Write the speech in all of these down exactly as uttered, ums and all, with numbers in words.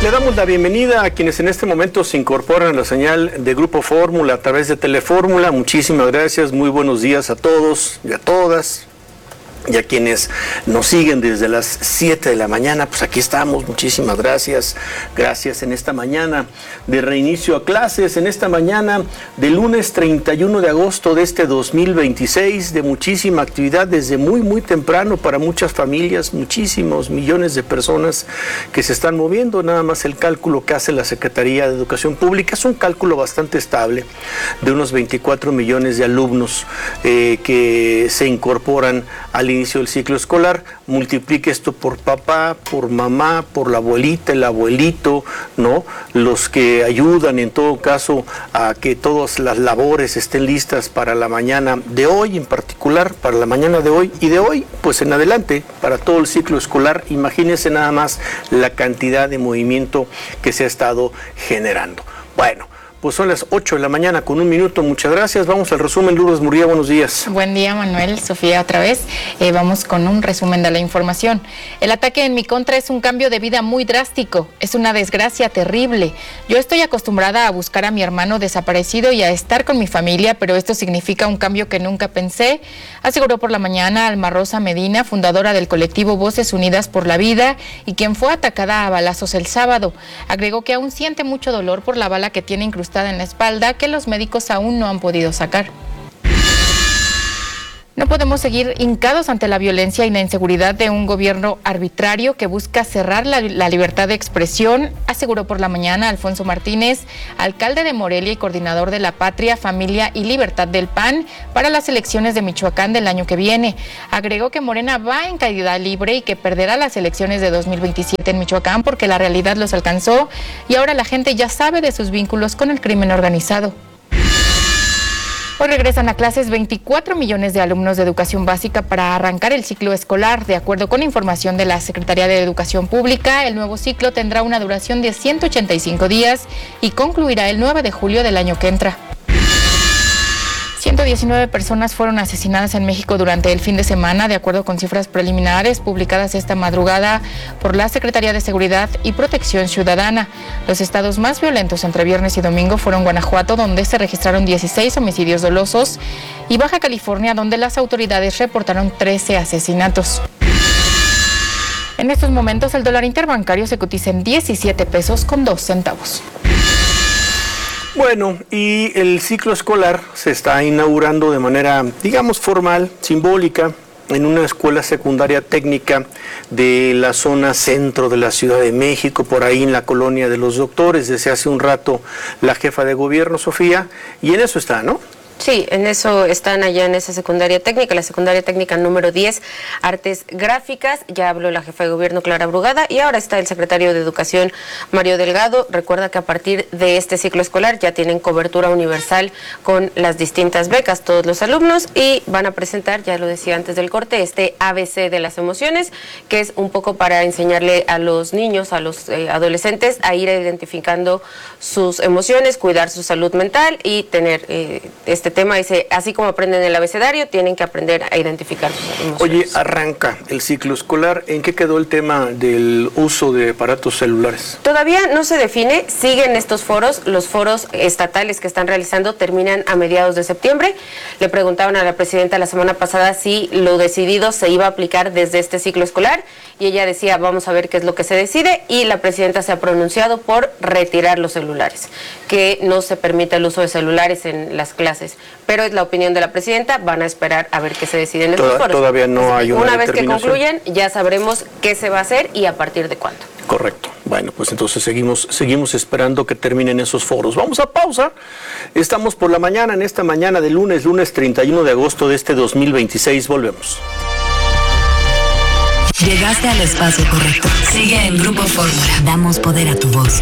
Le damos la bienvenida a quienes en este momento se incorporan a la señal de Grupo Fórmula a través de Telefórmula. Muchísimas gracias, muy buenos días a todos y a todas. Y a quienes nos siguen desde las siete de la mañana, pues aquí estamos, muchísimas gracias. Gracias en esta mañana de reinicio a clases, en esta mañana de lunes treinta y uno de agosto de este dos mil veintiséis, de muchísima actividad desde muy, muy temprano para muchas familias, muchísimos millones de personas que se están moviendo. Nada más el cálculo que hace la Secretaría de Educación Pública es un cálculo bastante estable de unos veinticuatro millones de alumnos eh, que se incorporan al inicio del ciclo escolar. Multiplique esto por papá, por mamá, por la abuelita, el abuelito, ¿no? Los que ayudan en todo caso a que todas las labores estén listas para la mañana de hoy, en particular para la mañana de hoy y de hoy, pues en adelante, para todo el ciclo escolar. Imagínense nada más la cantidad de movimiento que se ha estado generando. Bueno, pues son las ocho de la mañana con un minuto. Muchas gracias. Vamos al resumen. Lourdes Murguía, buenos días. Buen día, Manuel. Sofía, otra vez. Eh, vamos con un resumen de la información. El ataque en mi contra es un cambio de vida muy drástico. Es una desgracia terrible. Yo estoy acostumbrada a buscar a mi hermano desaparecido y a estar con mi familia, pero esto significa un cambio que nunca pensé, aseguró por la mañana Alma Rosa Medina, fundadora del colectivo Voces Unidas por la Vida y quien fue atacada a balazos el sábado. Agregó que aún siente mucho dolor por la bala que tiene incrustada en la espalda que los médicos aún no han podido sacar. No podemos seguir hincados ante la violencia y la inseguridad de un gobierno arbitrario que busca cerrar la, la libertad de expresión, aseguró por la mañana Alfonso Martínez, alcalde de Morelia y coordinador de la Patria, Familia y Libertad del P A N para las elecciones de Michoacán del año que viene. Agregó que Morena va en caída libre y que perderá las elecciones de dos mil veintisiete en Michoacán porque la realidad los alcanzó y ahora la gente ya sabe de sus vínculos con el crimen organizado. Hoy regresan a clases veinticuatro millones de alumnos de educación básica para arrancar el ciclo escolar. De acuerdo con información de la Secretaría de Educación Pública, el nuevo ciclo tendrá una duración de ciento ochenta y cinco días y concluirá el nueve de julio del año que entra. ciento diecinueve personas fueron asesinadas en México durante el fin de semana, de acuerdo con cifras preliminares publicadas esta madrugada por la Secretaría de Seguridad y Protección Ciudadana. Los estados más violentos entre viernes y domingo fueron Guanajuato, donde se registraron dieciséis homicidios dolosos, y Baja California, donde las autoridades reportaron trece asesinatos. En estos momentos, el dólar interbancario se cotiza en diecisiete pesos con dos centavos. Bueno, y el ciclo escolar se está inaugurando de manera, digamos, formal, simbólica, en una escuela secundaria técnica de la zona centro de la Ciudad de México, por ahí en la Colonia de los Doctores, desde hace un rato la jefa de gobierno, Sofía, y en eso está, ¿no? Sí, en eso están allá en esa secundaria técnica, la secundaria técnica número diez, Artes Gráficas. Ya habló la jefa de gobierno, Clara Brugada, y ahora está el secretario de Educación, Mario Delgado. Recuerda que a partir de este ciclo escolar ya tienen cobertura universal con las distintas becas todos los alumnos y van a presentar, ya lo decía antes del corte, este A B C de las emociones, que es un poco para enseñarle a los niños, a los eh, adolescentes a ir identificando sus emociones, cuidar su salud mental y tener eh, este tema. Dice, así como aprenden el abecedario, tienen que aprender a identificar sus emociones. Oye, arranca el ciclo escolar. ¿En qué quedó el tema del uso de aparatos celulares? Todavía no se define, siguen estos foros, los foros estatales que están realizando terminan a mediados de septiembre. Le preguntaban a la presidenta la semana pasada si lo decidido se iba a aplicar desde este ciclo escolar y ella decía, vamos a ver qué es lo que se decide, y la presidenta se ha pronunciado por retirar los celulares, que no se permite el uso de celulares en las clases. Pero es la opinión de la presidenta, van a esperar a ver qué se decide en estos Toda, foros. Todavía no hay una Una vez que determinación. concluyan, ya sabremos qué se va a hacer y a partir de cuándo. Correcto. Bueno, pues entonces seguimos, seguimos esperando que terminen esos foros. Vamos a pausa. Estamos por la mañana, en esta mañana de lunes, lunes treinta y uno de agosto de este dos mil veintiséis. Volvemos. Llegaste al espacio correcto. Sigue en Grupo Fórmula. Damos poder a tu voz.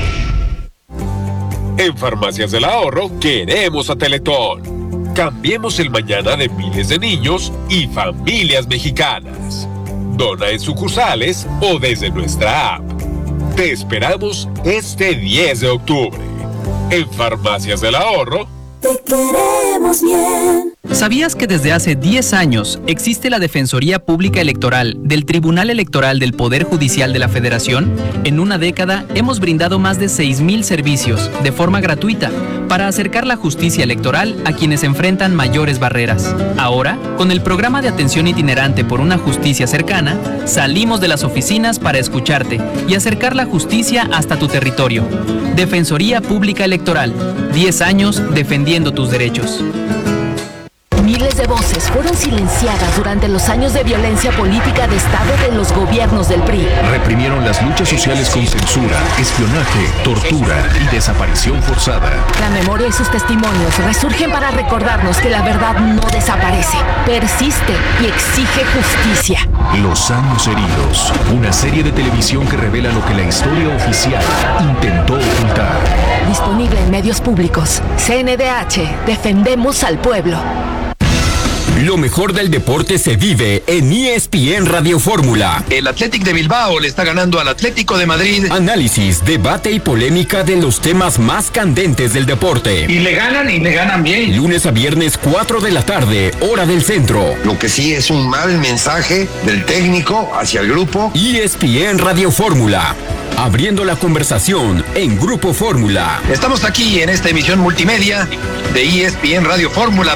En Farmacias del Ahorro queremos a Teletón. Cambiemos el mañana de miles de niños y familias mexicanas. Dona en sucursales o desde nuestra app. Te esperamos este diez de octubre. En Farmacias del Ahorro. Te queremos bien. ¿Sabías que desde hace diez años existe la Defensoría Pública Electoral del Tribunal Electoral del Poder Judicial de la Federación? En una década hemos brindado más de seis mil servicios de forma gratuita para acercar la justicia electoral a quienes enfrentan mayores barreras. Ahora, con el programa de atención itinerante por una justicia cercana, salimos de las oficinas para escucharte y acercar la justicia hasta tu territorio. Defensoría Pública Electoral, diez años defendiendo tus derechos. Miles de voces fueron silenciadas durante los años de violencia política de Estado de los gobiernos del P R I. Reprimieron las luchas sociales con censura, espionaje, tortura y desaparición forzada. La memoria y sus testimonios resurgen para recordarnos que la verdad no desaparece, persiste y exige justicia. Los años heridos, una serie de televisión que revela lo que la historia oficial intentó ocultar. Disponible en medios públicos. C N D H, defendemos al pueblo. Lo mejor del deporte se vive en E S P N Radio Fórmula. El Athletic de Bilbao le está ganando al Atlético de Madrid. Análisis, debate y polémica de los temas más candentes del deporte. Y le ganan y le ganan bien. Lunes a viernes, cuatro de la tarde, hora del centro. Lo que sí es un mal mensaje del técnico hacia el grupo. E S P N Radio Fórmula. Abriendo la conversación en Grupo Fórmula. Estamos aquí en esta emisión multimedia de E S P N Radio Fórmula.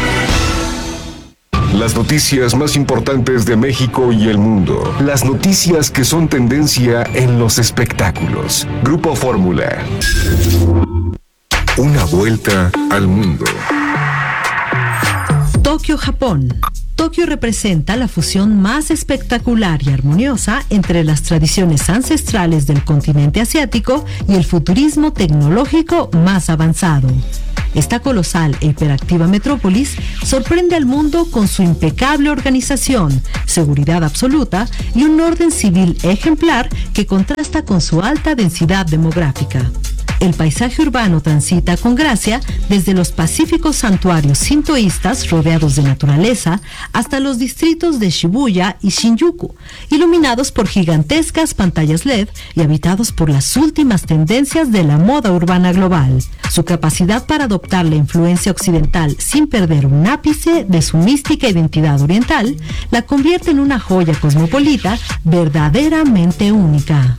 Las noticias más importantes de México y el mundo. Las noticias que son tendencia en los espectáculos. Grupo Fórmula. Una vuelta al mundo. Tokio, Japón. Tokio representa la fusión más espectacular y armoniosa entre las tradiciones ancestrales del continente asiático y el futurismo tecnológico más avanzado. Esta colosal e hiperactiva metrópolis sorprende al mundo con su impecable organización, seguridad absoluta y un orden civil ejemplar que contrasta con su alta densidad demográfica. El paisaje urbano transita con gracia desde los pacíficos santuarios sintoístas rodeados de naturaleza hasta los distritos de Shibuya y Shinjuku, iluminados por gigantescas pantallas L E D y habitados por las últimas tendencias de la moda urbana global. Su capacidad para adoptar la influencia occidental sin perder un ápice de su mística identidad oriental la convierte en una joya cosmopolita verdaderamente única.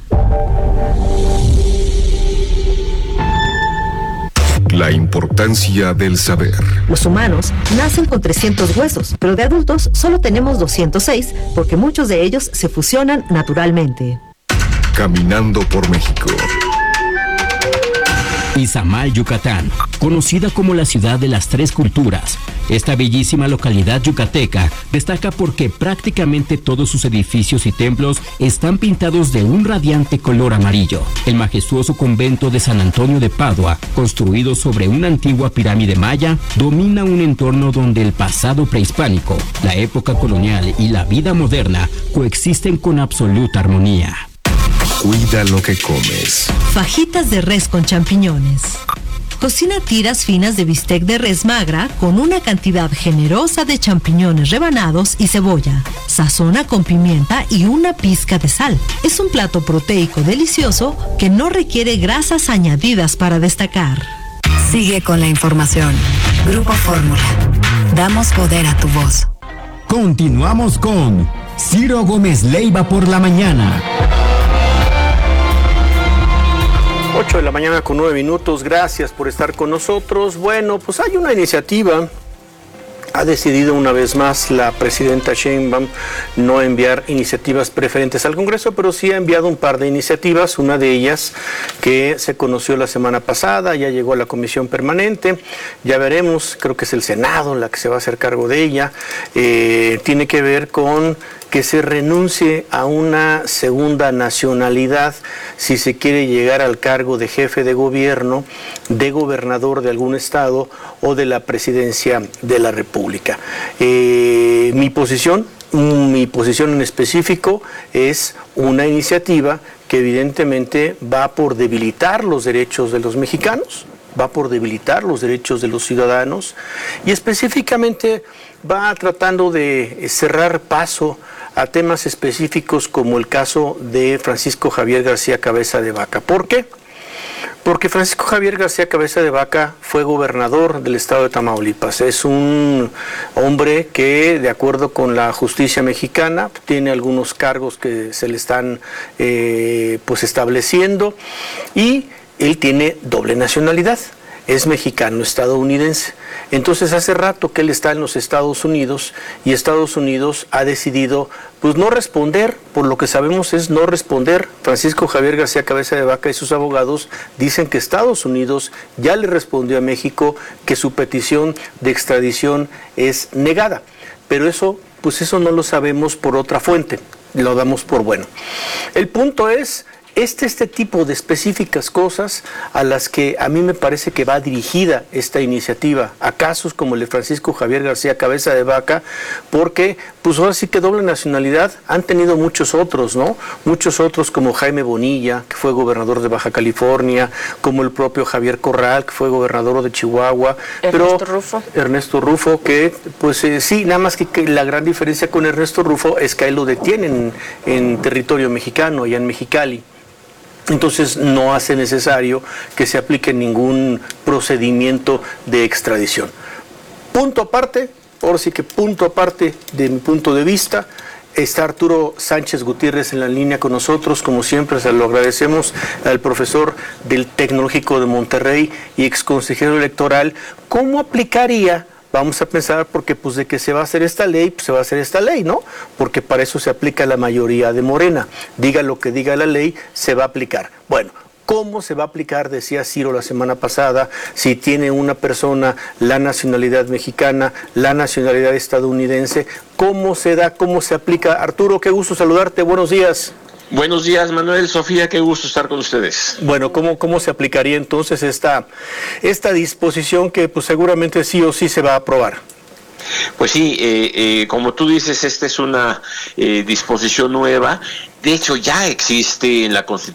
La importancia del saber. Los humanos nacen con trescientos huesos, pero de adultos solo tenemos doscientos seis porque muchos de ellos se fusionan naturalmente. Caminando por México. Izamal, Yucatán, conocida como la ciudad de las tres culturas. Esta bellísima localidad yucateca destaca porque prácticamente todos sus edificios y templos están pintados de un radiante color amarillo. El majestuoso convento de San Antonio de Padua, construido sobre una antigua pirámide maya, domina un entorno donde el pasado prehispánico, la época colonial y la vida moderna coexisten con absoluta armonía. Cuida lo que comes. Fajitas de res con champiñones. Cocina tiras finas de bistec de res magra con una cantidad generosa de champiñones rebanados y cebolla. Sazona con pimienta y una pizca de sal. Es un plato proteico delicioso que no requiere grasas añadidas para destacar. Sigue con la información. Grupo Fórmula. Damos poder a tu voz. Continuamos con Ciro Gómez Leiva por la mañana. ocho de la mañana con nueve minutos, gracias por estar con nosotros. Bueno, pues hay una iniciativa, ha decidido una vez más la presidenta Sheinbaum no enviar iniciativas preferentes al Congreso, pero sí ha enviado un par de iniciativas, una de ellas que se conoció la semana pasada, ya llegó a la comisión permanente, ya veremos, creo que es el Senado la que se va a hacer cargo de ella, eh, tiene que ver con que se renuncie a una segunda nacionalidad si se quiere llegar al cargo de jefe de gobierno, de gobernador de algún estado o de la presidencia de la República. Eh, mi posición, mi posición en específico es una iniciativa que evidentemente va por debilitar los derechos de los mexicanos, va por debilitar los derechos de los ciudadanos y específicamente va tratando de cerrar paso a temas específicos como el caso de Francisco Javier García Cabeza de Vaca. ¿Por qué? Porque Francisco Javier García Cabeza de Vaca fue gobernador del estado de Tamaulipas. Es un hombre que, de acuerdo con la justicia mexicana, tiene algunos cargos que se le están eh, pues estableciendo, y él tiene doble nacionalidad. Es mexicano estadounidense. Entonces hace rato que él está en los Estados Unidos, y Estados Unidos ha decidido pues no responder. Por lo que sabemos es no responder. Francisco Javier García Cabeza de Vaca y sus abogados dicen que Estados Unidos ya le respondió a México que su petición de extradición es negada. Pero eso, pues eso no lo sabemos por otra fuente, lo damos por bueno. El punto es Este, este tipo de específicas cosas a las que a mí me parece que va dirigida esta iniciativa, a casos como el de Francisco Javier García Cabeza de Vaca, porque pues ahora sí que doble nacionalidad han tenido muchos otros, ¿no? Muchos otros, como Jaime Bonilla, que fue gobernador de Baja California, como el propio Javier Corral, que fue gobernador de Chihuahua. Ernesto pero, Rufo. Ernesto Rufo, que pues eh, sí, nada más que, que la gran diferencia con Ernesto Rufo es que a él lo detienen en territorio mexicano, allá en Mexicali. Entonces no hace necesario que se aplique ningún procedimiento de extradición. Punto aparte, ahora sí que punto aparte de mi punto de vista, está Arturo Sánchez Gutiérrez en la línea con nosotros, como siempre se lo agradecemos, al profesor del Tecnológico de Monterrey y exconsejero electoral. ¿Cómo aplicaría? Vamos a pensar, porque pues de que se va a hacer esta ley, pues se va a hacer esta ley, ¿no? Porque para eso se aplica la mayoría de Morena. Diga lo que diga la ley, se va a aplicar. Bueno, ¿cómo se va a aplicar? Decía Ciro la semana pasada, si tiene una persona la nacionalidad mexicana, la nacionalidad estadounidense, ¿cómo se da, cómo se aplica? Arturo, qué gusto saludarte, buenos días. Buenos días, Manuel, Sofía, qué gusto estar con ustedes. Bueno, ¿cómo, cómo se aplicaría entonces esta, esta disposición que pues seguramente sí o sí se va a aprobar? Pues sí, eh, eh, como tú dices, esta es una eh, disposición nueva. De hecho, ya existe en la Constitución